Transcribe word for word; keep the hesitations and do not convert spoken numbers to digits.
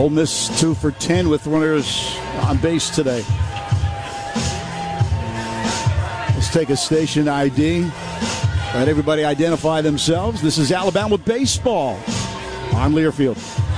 Ole Miss two for ten with runners on base today. Let's take a station I D. Let everybody identify themselves. This is Alabama baseball on Learfield.